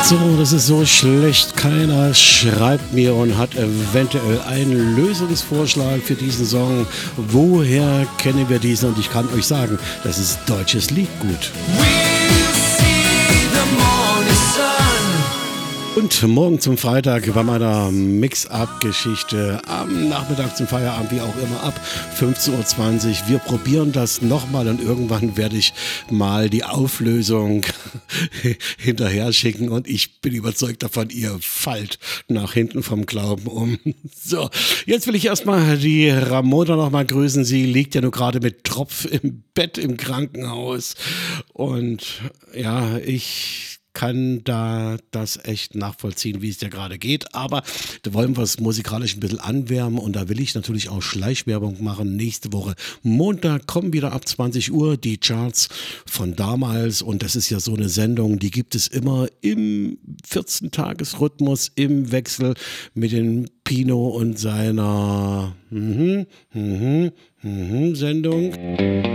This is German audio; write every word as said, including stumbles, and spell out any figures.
So, das ist so schlecht. Keiner schreibt mir und hat eventuell einen Lösungsvorschlag für diesen Song. Woher kennen wir diesen? Und ich kann euch sagen, das ist deutsches Liedgut. Und morgen zum Freitag bei meiner Mix-Up-Geschichte am Nachmittag zum Feierabend, wie auch immer, ab fünfzehn Uhr zwanzig. Wir probieren das nochmal und irgendwann werde ich mal die Auflösung hinterher schicken und ich bin überzeugt davon, ihr fallt nach hinten vom Glauben um. So, jetzt will ich erstmal die Ramona nochmal grüßen. Sie liegt ja nur gerade mit Tropf im Bett im Krankenhaus und ja, ich kann da das echt nachvollziehen, wie es dir gerade geht. Aber da wollen wir es musikalisch ein bisschen anwärmen und da will ich natürlich auch Schleichwerbung machen. Nächste Woche Montag kommen wieder ab zwanzig Uhr die Charts von damals und das ist ja so eine Sendung, die gibt es immer im vierzehn-Tages-Rhythmus im Wechsel mit den Pino und seiner mhm, mhm, mhm, Sendung.